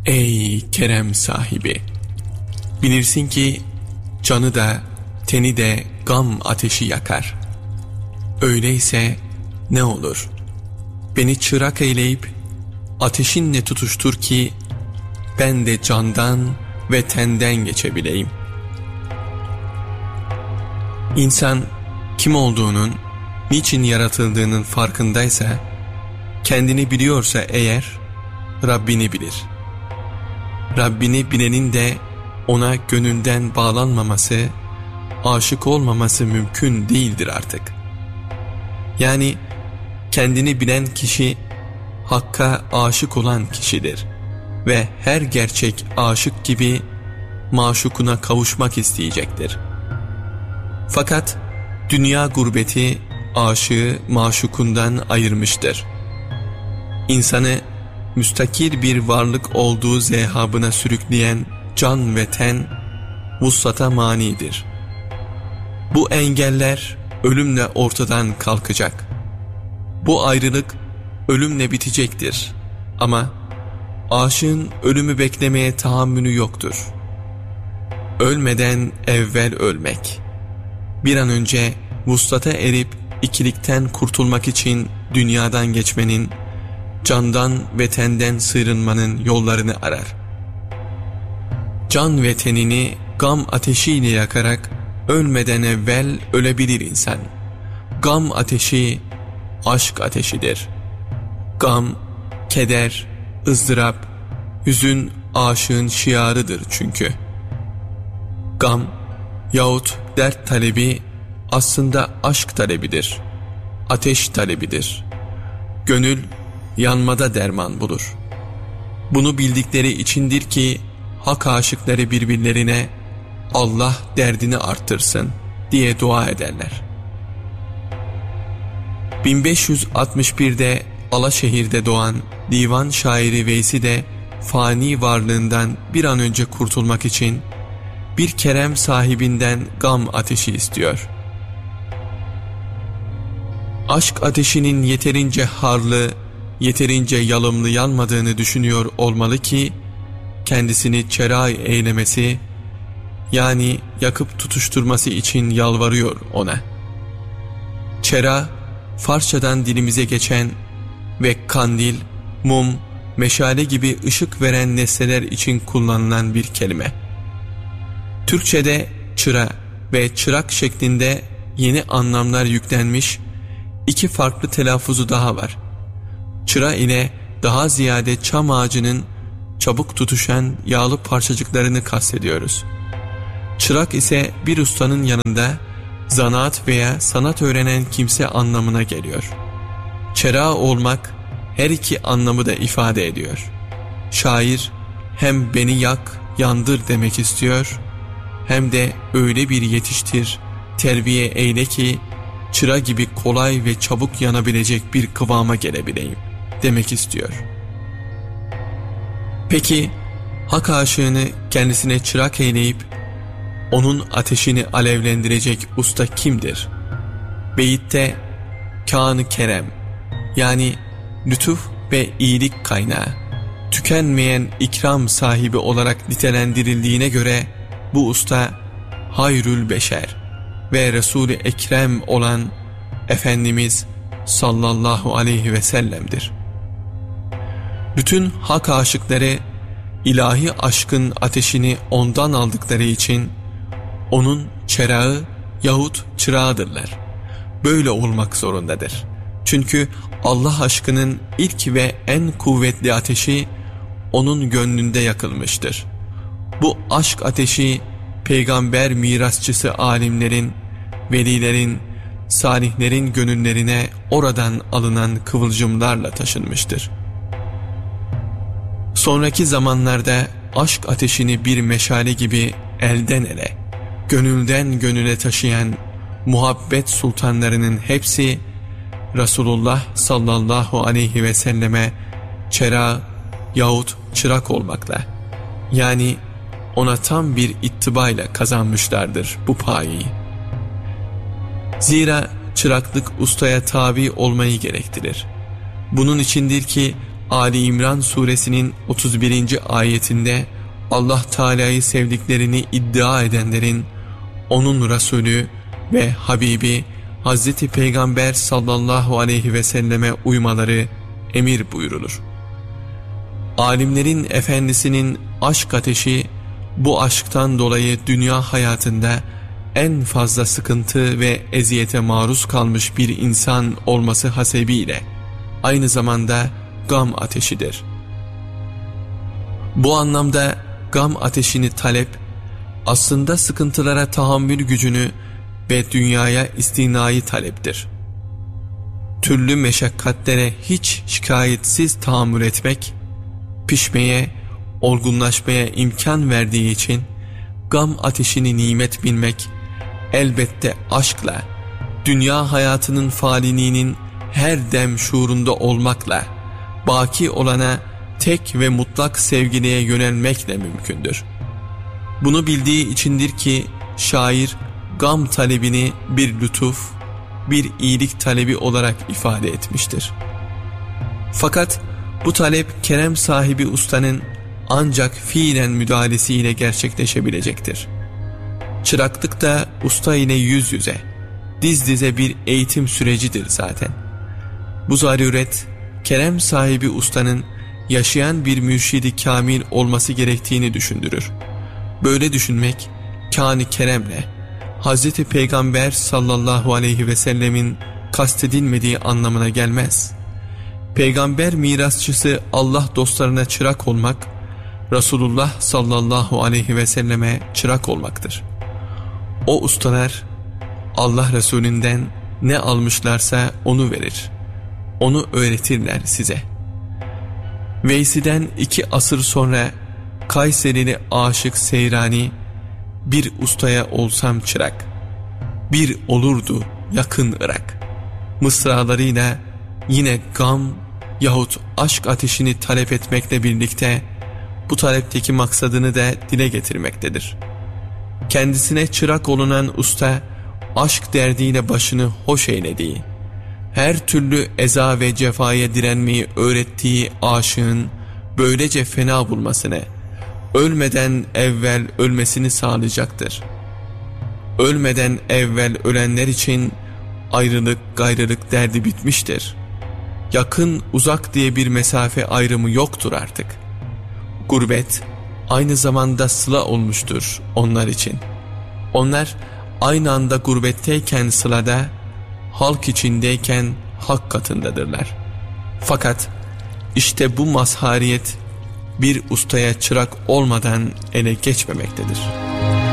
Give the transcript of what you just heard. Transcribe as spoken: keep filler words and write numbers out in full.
Ey kerem sahibi! Bilirsin ki canı da teni de gam ateşi yakar. Öyleyse ne olur? Beni çırak eyleyip ateşinle tutuştur ki ben de candan ve tenden geçebileyim. İnsan kim olduğunun, niçin yaratıldığının farkındaysa, kendini biliyorsa eğer, Rabbini bilir. Rabbini bilenin de ona gönülden bağlanmaması, aşık olmaması mümkün değildir artık. Yani kendini bilen kişi, Hakk'a aşık olan kişidir ve her gerçek aşık gibi maşukuna kavuşmak isteyecektir. Fakat dünya gurbeti aşığı maşukundan ayırmıştır. İnsanı müstakil bir varlık olduğu zehabına sürükleyen can ve ten vussata manidir. Bu engeller ölümle ortadan kalkacak. Bu ayrılık ölümle bitecektir. Ama aşığın ölümü beklemeye tahammülü yoktur. Ölmeden evvel ölmek, bir an önce vuslata erip ikilikten kurtulmak için dünyadan geçmenin, candan ve tenden sıyrılmanın yollarını arar. Can ve tenini gam ateşiyle yakarak ölmeden evvel ölebilir insan. Gam ateşi aşk ateşidir. Gam, keder, ızdırap, hüzün aşığın şiarıdır çünkü. Gam yahut dert talebi aslında aşk talebidir. Ateş talebidir. Gönül yanmada derman bulur. Bunu bildikleri içindir ki hak aşıkları birbirlerine Allah derdini arttırsın diye dua ederler. bin beş yüz altmış bir'de Alaşehir'de doğan divan şairi Veysi de fani varlığından bir an önce kurtulmak için bir kerem sahibinden gam ateşi istiyor. Aşk ateşinin yeterince harlı, yeterince yalımlı yanmadığını düşünüyor olmalı ki kendisini çera eylemesi, yani yakıp tutuşturması için yalvarıyor ona. Çera, Farsçadan dilimize geçen ve kandil, mum, meşale gibi ışık veren nesneler için kullanılan bir kelime. Türkçe'de çıra ve çırak şeklinde yeni anlamlar yüklenmiş iki farklı telaffuzu daha var. Çıra ile daha ziyade çam ağacının çabuk tutuşan yağlı parçacıklarını kastediyoruz. Çırak ise bir ustanın yanında zanaat veya sanat öğrenen kimse anlamına geliyor. Çırağı olmak her iki anlamı da ifade ediyor. Şair hem beni yak, yandır demek istiyor, hem de öyle bir yetiştir, terbiye eyle ki çıra gibi kolay ve çabuk yanabilecek bir kıvama gelebileyim demek istiyor. Peki hak aşığını kendisine çırak eyleyip onun ateşini alevlendirecek usta kimdir? Beyitte kân-ı kerem, yani lütuf ve iyilik kaynağı, tükenmeyen ikram sahibi olarak nitelendirildiğine göre bu usta hayrül beşer ve Resul-i Ekrem olan Efendimiz sallallahu aleyhi ve sellem'dir. Bütün hak aşıkları ilahi aşkın ateşini ondan aldıkları için onun çırağı yahut çırağıdırlar. Böyle olmak zorundadır. Çünkü Allah aşkının ilk ve en kuvvetli ateşi onun gönlünde yakılmıştır. Bu aşk ateşi peygamber mirasçısı alimlerin, velilerin, salihlerin gönüllerine oradan alınan kıvılcımlarla taşınmıştır. Sonraki zamanlarda aşk ateşini bir meşale gibi elden ele, gönülden gönüle taşıyan muhabbet sultanlarının hepsi Resulullah sallallahu aleyhi ve selleme çera yahut çırak olmakla, yani ona tam bir ittibayla kazanmışlardır bu payeyi. Zira çıraklık ustaya tabi olmayı gerektirir. Bunun içindir ki Ali İmran suresinin otuz birinci ayetinde Allah Teala'yı sevdiklerini iddia edenlerin onun Resulü ve Habibi Hazreti Peygamber sallallahu aleyhi ve selleme uymaları emir buyurulur. Alimlerin efendisinin aşk ateşi, bu aşktan dolayı dünya hayatında en fazla sıkıntı ve eziyete maruz kalmış bir insan olması hasebiyle aynı zamanda gam ateşidir. Bu anlamda gam ateşini talep, aslında sıkıntılara tahammül gücünü ve dünyaya istinayı taleptir. Türlü meşakkatlere hiç şikayetsiz tahammül etmek, pişmeye, olgunlaşmaya imkan verdiği için gam ateşini nimet bilmek, elbette aşkla, dünya hayatının faliliğinin her dem şuurunda olmakla, baki olana tek ve mutlak sevgiliye yönelmekle mümkündür. Bunu bildiği içindir ki şair gam talebini bir lütuf, bir iyilik talebi olarak ifade etmiştir. Fakat bu talep kerem sahibi ustanın ancak fiilen müdahalesiyle gerçekleşebilecektir. Çıraklık da usta ile yüz yüze, diz dize bir eğitim sürecidir zaten. Bu zaruret, kerem sahibi ustanın yaşayan bir mürşidi kamil olması gerektiğini düşündürür. Böyle düşünmek, kâni keremle, Hazreti Peygamber sallallahu aleyhi ve sellemin kastedilmediği anlamına gelmez. Peygamber mirasçısı Allah dostlarına çırak olmak, Resulullah sallallahu aleyhi ve selleme çırak olmaktır. O ustalar, Allah Resulünden ne almışlarsa onu verir, onu öğretirler size. Veysi'den iki asır sonra Kayserili Aşık Seyrani, bir ustaya olsam çırak, bir olurdu yakın Irak mısralarıyla yine gam yahut aşk ateşini talep etmekle birlikte bu talepteki maksadını da dile getirmektedir. Kendisine çırak olunan usta, aşk derdiyle başını hoş eylediği, her türlü eza ve cefaya direnmeyi öğrettiği aşığın böylece fena bulmasını, ölmeden evvel ölmesini sağlayacaktır. Ölmeden evvel ölenler için ayrılık gayrılık derdi bitmiştir. Yakın uzak diye bir mesafe ayrımı yoktur artık. Gurbet aynı zamanda sıla olmuştur onlar için. Onlar aynı anda gurbetteyken sılada, halk içindeyken hak katındadırlar. Fakat işte bu mazhariyet bir ustaya çırak olmadan ele geçmemektedir.